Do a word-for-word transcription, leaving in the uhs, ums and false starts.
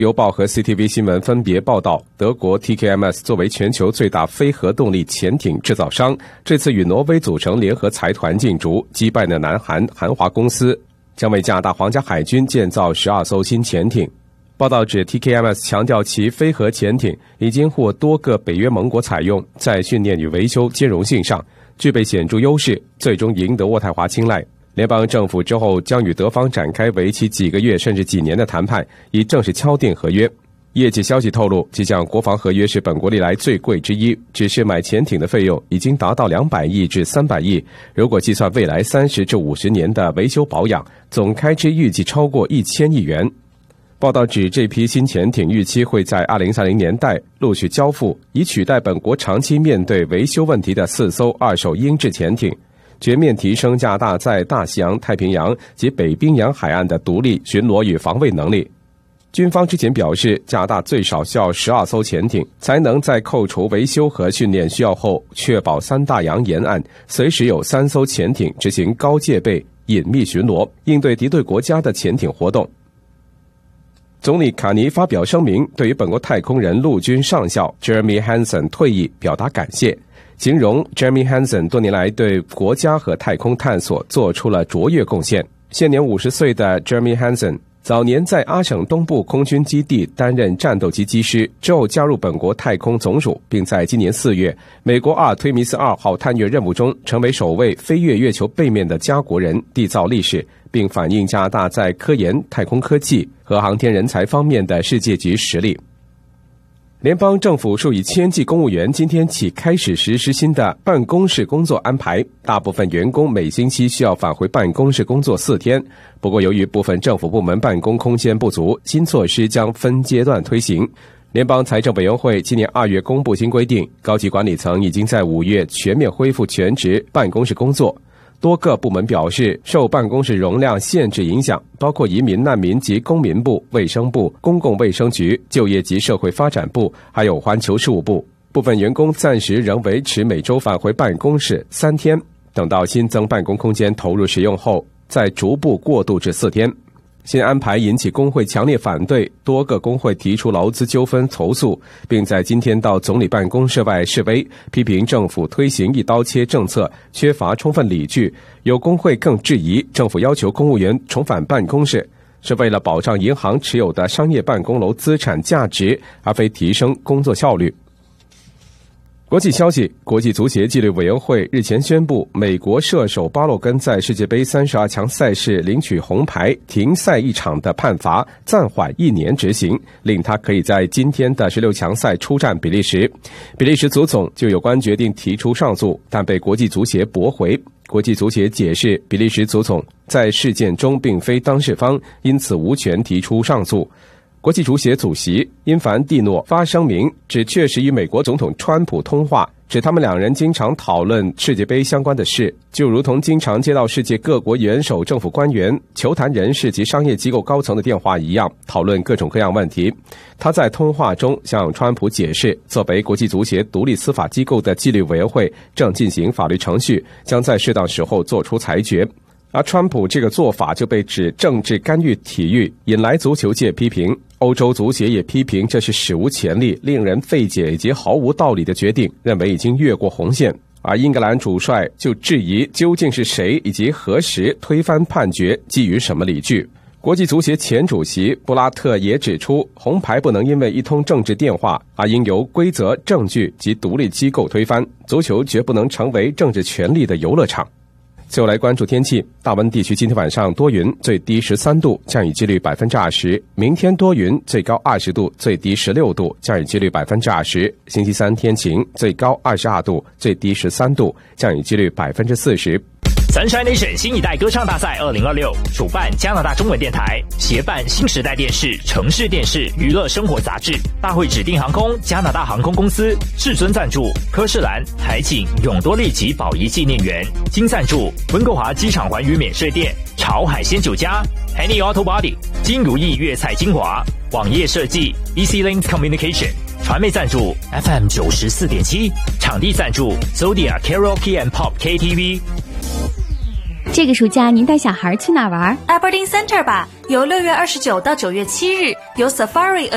邮报和 C T V 新闻分别报道，德国 T K M S 作为全球最大非核动力潜艇制造商，这次与挪威组成联合财团竞逐，击败了南韩韩华公司，将为加拿大皇家海军建造十二艘新潜艇。报道指 T K M S 强调其非核潜艇已经获多个北约盟国采用，在训练与维修兼容性上具备显著优势，最终赢得渥太华青睐。联邦政府之后将与德方展开为期几个月甚至几年的谈判，以正式敲定合约。业界消息透露，这项国防合约是本国历来最贵之一，只是买潜艇的费用已经达到两百亿至三百亿，如果计算未来三十至五十年的维修保养，总开支预计超过一千亿元。报道指，这批新潜艇预期会在二零三零年代陆续交付，以取代本国长期面对维修问题的四艘二手英制潜艇，全面提升加拿大在大西洋、太平洋及北冰洋海岸的独立巡逻与防卫能力。军方之前表示，加拿大最少需要十二艘潜艇，才能在扣除维修和训练需要后，确保三大洋沿岸随时有三艘潜艇执行高戒备、隐秘巡逻，应对敌对国家的潜艇活动。总理卡尼发表声明，对于本国太空人陆军上校 Jeremy Hansen 退役表达感谢，形容 Jeremy Hansen 多年来对国家和太空探索做出了卓越贡献。现年五十岁的 Jeremy Hansen 早年在阿省东部空军基地担任战斗机机师，之后加入本国太空总署，并在今年四月美国阿尔忒弥斯二号探月任务中成为首位飞越月球背面的加国人，缔造历史，并反映加拿大在科研、太空科技和航天人才方面的世界级实力。联邦政府数以千计公务员今天起开始实施新的办公室工作安排，大部分员工每星期需要返回办公室工作四天。不过，由于部分政府部门办公空间不足，新措施将分阶段推行。联邦财政委员会今年二月公布新规定，高级管理层已经在五月全面恢复全职办公室工作。多个部门表示，受办公室容量限制影响，包括移民难民及公民部、卫生部、公共卫生局、就业及社会发展部，还有环球事务部。部分员工暂时仍维持每周返回办公室三天，等到新增办公空间投入使用后，再逐步过渡至四天。新安排引起工会强烈反对，多个工会提出劳资纠纷投诉，并在今天到总理办公室外示威，批评政府推行一刀切政策缺乏充分理据。有工会更质疑，政府要求公务员重返办公室是为了保障银行持有的商业办公楼资产价值，而非提升工作效率。国际消息，国际足协纪律委员会日前宣布，美国射手巴洛根在世界杯三十二强赛事领取红牌停赛一场的判罚暂缓一年执行，令他可以在今天的十六强赛出战比利时。比利时足总就有关决定提出上诉，但被国际足协驳回。国际足协解释，比利时足总在事件中并非当事方，因此无权提出上诉。国际足协主席因凡蒂诺发声明，指确实与美国总统川普通话，指他们两人经常讨论世界杯相关的事，就如同经常接到世界各国元首、政府官员、球坛人士及商业机构高层的电话一样，讨论各种各样问题。他在通话中向川普解释，作为国际足协独立司法机构的纪律委员会正进行法律程序，将在适当时候做出裁决。而川普这个做法就被指政治干预体育，引来足球界批评。欧洲足协也批评这是史无前例、令人费解以及毫无道理的决定，认为已经越过红线。而英格兰主帅就质疑究竟是谁以及何时推翻判决，基于什么理据。国际足协前主席布拉特也指出，红牌不能因为一通政治电话而应由规则、证据及独立机构推翻，足球绝不能成为政治权力的游乐场。最后来关注天气，大温地区今天晚上多云，最低十三度，降雨几率百分之二十；明天多云，最高二十度，最低十六度，降雨几率百分之二十；星期三天晴，最高二十二度，最低十三度，降雨几率百分之四十。 Sunshine Nation 新一代歌唱大赛二零二六主办加拿大中文电台，协办新时代电视、城市电视、娱乐生活杂志。大会指定航空加拿大航空公司至尊赞助，科士兰、海景、永多利及宝仪纪念园。金赞助温哥华机场环宇免税店、潮海鲜酒家、Henny Auto Body、金如意粤菜精华、网页设计 E C Link Communication。传媒赞助 F M 九十四点七，场地赞助 Zodia Karaoke and Pop K T V。 这个暑假您带小孩去哪玩？ Aberdeen Center 吧，由六月二十九到九月七日，由 Safari